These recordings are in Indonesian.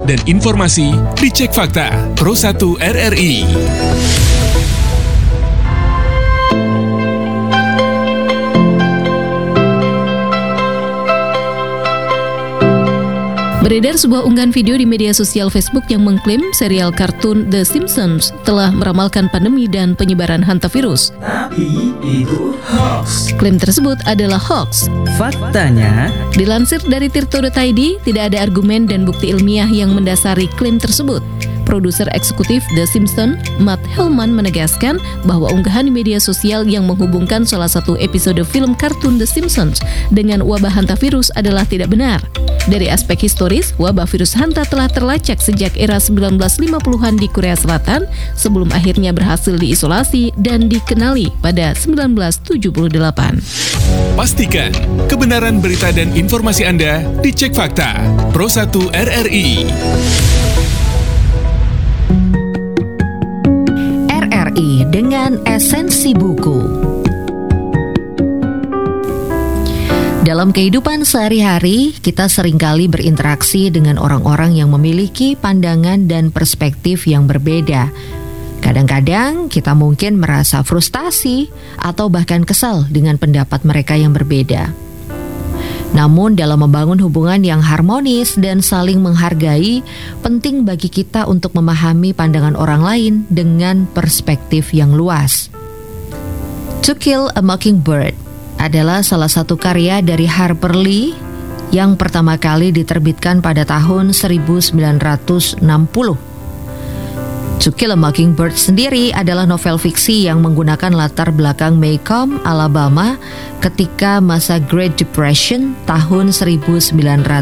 dan informasi dicek fakta Pro 1 RRI. Beredar sebuah unggahan video di media sosial Facebook yang mengklaim serial kartun The Simpsons telah meramalkan pandemi dan penyebaran hantavirus. Tapi itu hoax. Klaim tersebut adalah hoax. Faktanya, Dilansir dari tirto.id, tidak ada argumen dan bukti ilmiah yang mendasari klaim tersebut. Produser eksekutif The Simpsons, Matt Hellman, menegaskan bahwa unggahan di media sosial yang menghubungkan salah satu episode film kartun The Simpsons dengan wabah hantavirus adalah tidak benar. Dari aspek historis, wabah virus hanta telah terlacak sejak era 1950-an di Korea Selatan sebelum akhirnya berhasil diisolasi dan dikenali pada 1978. Pastikan kebenaran berita dan informasi Anda dicek fakta Pro 1 RRI. RRI dengan esensi buku. Dalam kehidupan sehari-hari, kita seringkali berinteraksi dengan orang-orang yang memiliki pandangan dan perspektif yang berbeda. Kadang-kadang kita mungkin merasa frustasi atau bahkan kesal dengan pendapat mereka yang berbeda. Namun dalam membangun hubungan yang harmonis dan saling menghargai, penting bagi kita untuk memahami pandangan orang lain dengan perspektif yang luas. To Kill a Mockingbird adalah salah satu karya dari Harper Lee yang pertama kali diterbitkan pada tahun 1960. To Kill a Mockingbird sendiri adalah novel fiksi yang menggunakan latar belakang Macomb, Alabama ketika masa Great Depression tahun 1930.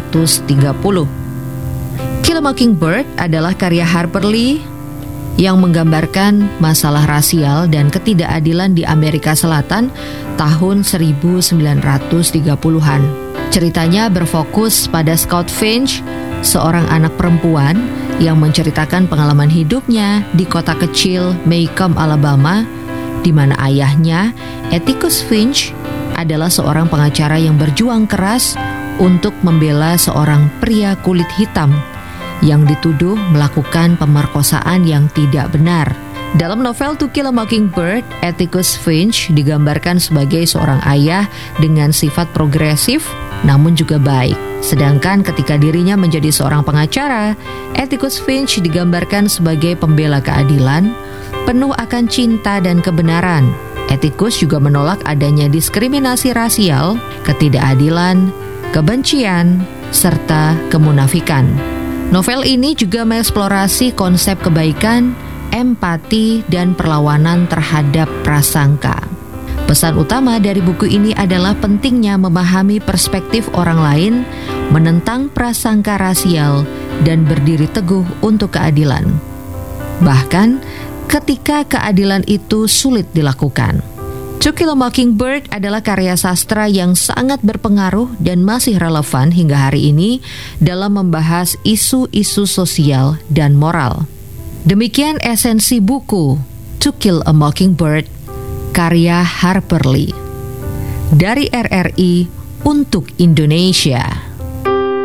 Kill a Mockingbird adalah karya Harper Lee yang menggambarkan masalah rasial dan ketidakadilan di Amerika Selatan tahun 1930-an. Ceritanya berfokus pada Scott Finch, seorang anak perempuan yang menceritakan pengalaman hidupnya di kota kecil Macomb, Alabama, di mana ayahnya, Atticus Finch, adalah seorang pengacara yang berjuang keras untuk membela seorang pria kulit hitam yang dituduh melakukan pemerkosaan yang tidak benar. Dalam novel To Kill a Mockingbird, Atticus Finch digambarkan sebagai seorang ayah dengan sifat progresif namun juga baik. Sedangkan ketika dirinya menjadi seorang pengacara, Atticus Finch digambarkan sebagai pembela keadilan, penuh akan cinta dan kebenaran. Atticus juga menolak adanya diskriminasi rasial, ketidakadilan, kebencian, serta kemunafikan. Novel ini juga mengeksplorasi konsep kebaikan, empati, dan perlawanan terhadap prasangka. Pesan utama dari buku ini adalah pentingnya memahami perspektif orang lain, menentang prasangka rasial, dan berdiri teguh untuk keadilan. Bahkan, ketika keadilan itu sulit dilakukan. To Kill a Mockingbird adalah karya sastra yang sangat berpengaruh dan masih relevan hingga hari ini dalam membahas isu-isu sosial dan moral. Demikian esensi buku To Kill a Mockingbird, karya Harper Lee. Dari RRI untuk Indonesia.